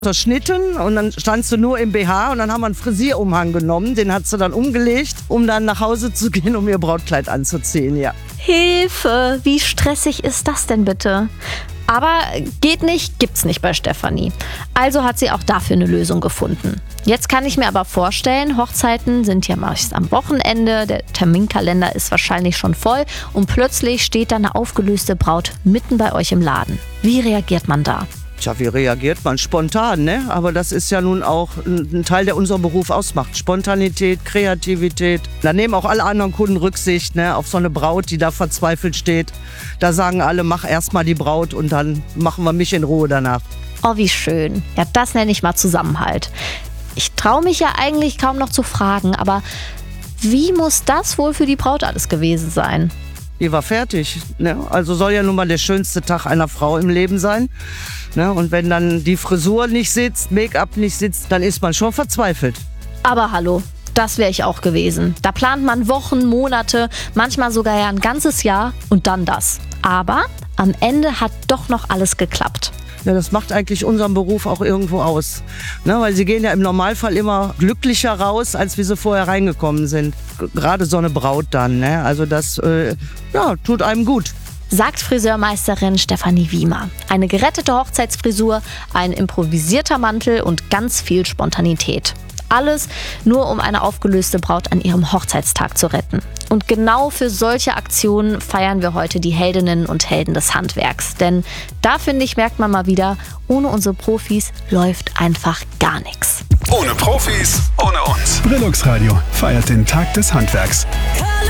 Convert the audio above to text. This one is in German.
Zerschnitten und dann standst du nur im BH und dann haben wir einen Frisierumhang genommen, den hat sie dann umgelegt, um dann nach Hause zu gehen, um ihr Brautkleid anzuziehen, ja. Hilfe, wie stressig ist das denn bitte? Aber geht nicht, gibt's nicht bei Stefanie. Also hat sie auch dafür eine Lösung gefunden. Jetzt kann ich mir aber vorstellen, Hochzeiten sind ja meist am Wochenende, der Terminkalender ist wahrscheinlich schon voll und plötzlich steht da eine aufgelöste Braut mitten bei euch im Laden. Wie reagiert man da? Tja, wie reagiert man? Spontan, ne? Aber das ist ja nun auch ein Teil, der unseren Beruf ausmacht. Spontanität, Kreativität. Da nehmen auch alle anderen Kunden Rücksicht, ne? Auf so eine Braut, die da verzweifelt steht. Da sagen alle, mach erst mal die Braut und dann machen wir mich in Ruhe danach. Oh, wie schön. Ja, das nenne ich mal Zusammenhalt. Ich traue mich ja eigentlich kaum noch zu fragen, aber wie muss das wohl für die Braut alles gewesen sein? Die war fertig, ne? Also soll ja nun mal der schönste Tag einer Frau im Leben sein. Ne? Und wenn dann die Frisur nicht sitzt, Make-up nicht sitzt, dann ist man schon verzweifelt. Aber hallo, das wäre ich auch gewesen. Da plant man Wochen, Monate, manchmal sogar ja ein ganzes Jahr und dann das. Aber am Ende hat doch noch alles geklappt. Ja, das macht eigentlich unseren Beruf auch irgendwo aus. Ne? Weil sie gehen ja im Normalfall immer glücklicher raus, als wie sie vorher reingekommen sind. Gerade so eine Braut dann. Ne? Also das tut einem gut. Sagt Friseurmeisterin Stefanie Wiemer. Eine gerettete Hochzeitsfrisur, ein improvisierter Mantel und ganz viel Spontanität. Alles nur, um eine aufgelöste Braut an ihrem Hochzeitstag zu retten. Und genau für solche Aktionen feiern wir heute die Heldinnen und Helden des Handwerks. Denn da, finde ich, merkt man mal wieder, ohne unsere Profis läuft einfach gar nichts. Ohne Profis, ohne uns. Brillux Radio feiert den Tag des Handwerks.